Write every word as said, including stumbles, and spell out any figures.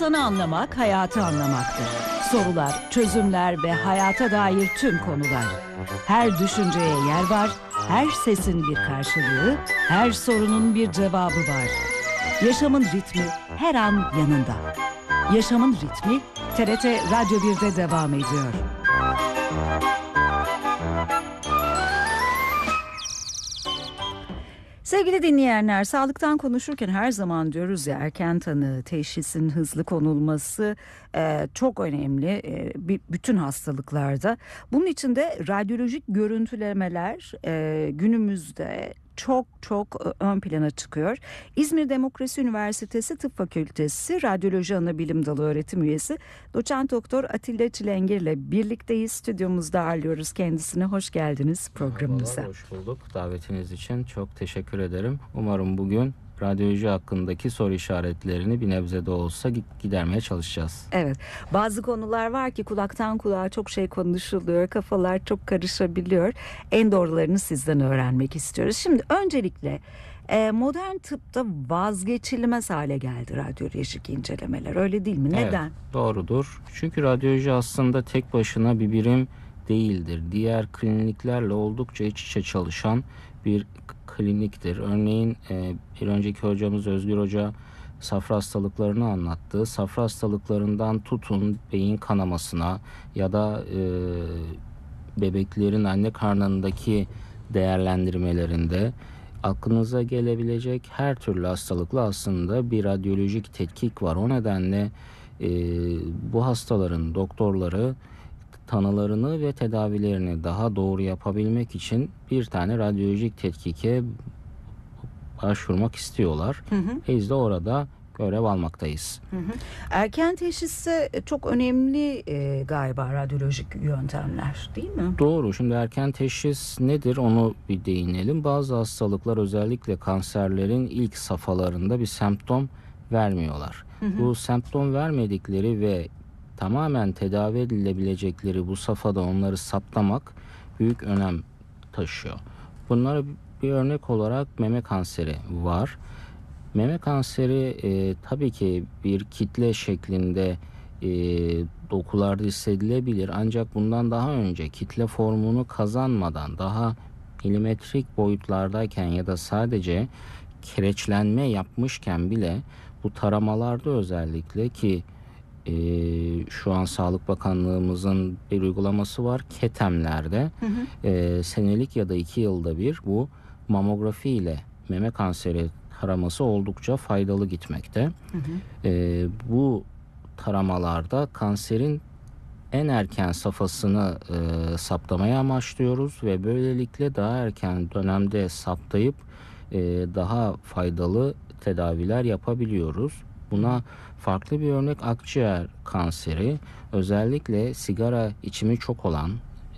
İnsanı anlamak, hayatı anlamaktır. Sorular, çözümler ve hayata dair tüm konular. Her düşünceye yer var, her sesin bir karşılığı, her sorunun bir cevabı var. Yaşamın ritmi her an yanında. Yaşamın ritmi T R T Radyo bir'de devam ediyor. Sevgili dinleyenler, sağlıktan konuşurken her zaman diyoruz ya, erken tanı, teşhisin hızlı konulması e, çok önemli e, bütün hastalıklarda. Bunun için de radyolojik görüntülemeler e, günümüzde çok çok ön plana çıkıyor. İzmir Demokrasi Üniversitesi Tıp Fakültesi Radyoloji Anabilim Dalı öğretim üyesi Doçent Doktor Atilla Çilengir ile birlikteyiz. Stüdyomuzda ağırlıyoruz kendisini. Hoş geldiniz programımıza. Merhabalar, hoş bulduk. Davetiniz için çok teşekkür ederim. Umarım bugün radyoloji hakkındaki soru işaretlerini bir nebze de olsa gidermeye çalışacağız. Evet, bazı konular var ki kulaktan kulağa çok şey konuşuluyor, kafalar çok karışabiliyor. En doğrularını sizden öğrenmek istiyoruz. Şimdi öncelikle e, modern tıpta vazgeçilmez hale geldi radyolojik incelemeler, öyle değil mi? Neden? Evet, doğrudur. Çünkü radyoloji aslında tek başına bir birim değildir. Diğer kliniklerle oldukça iç içe çalışan bir kliniktir. Örneğin e, bir önceki hocamız Özgür Hoca safra hastalıklarını anlattı. Safra hastalıklarından tutun beyin kanamasına ya da e, bebeklerin anne karnındaki değerlendirmelerinde aklınıza gelebilecek her türlü hastalıkla aslında bir radyolojik tetkik var. O nedenle e, bu hastaların doktorları tanılarını ve tedavilerini daha doğru yapabilmek için bir tane radyolojik tetkike başvurmak istiyorlar. Hı hı. Biz de orada görev almaktayız. Hı hı. Erken teşhiste çok önemli e, galiba radyolojik yöntemler, değil mi? Doğru. Şimdi erken teşhis nedir onu bir değinelim. Bazı hastalıklar, özellikle kanserlerin ilk safhalarında bir semptom vermiyorlar. Hı hı. Bu semptom vermedikleri ve tamamen tedavi edilebilecekleri bu safhada onları saptamak büyük önem taşıyor. Bunlara bir örnek olarak meme kanseri var. Meme kanseri e, tabii ki bir kitle şeklinde e, dokularda hissedilebilir. Ancak bundan daha önce kitle formunu kazanmadan daha milimetrik boyutlardayken ya da sadece kireçlenme yapmışken bile bu taramalarda özellikle ki Ee, şu an Sağlık Bakanlığımızın bir uygulaması var. Ketemlerde hı hı. E, senelik ya da iki yılda bir bu mamografi ile meme kanseri taraması oldukça faydalı gitmekte. Hı hı. E, bu taramalarda kanserin en erken safhasını e, saptamaya amaçlıyoruz ve böylelikle daha erken dönemde saptayıp e, daha faydalı tedaviler yapabiliyoruz. Buna farklı bir örnek akciğer kanseri, özellikle sigara içimi çok olan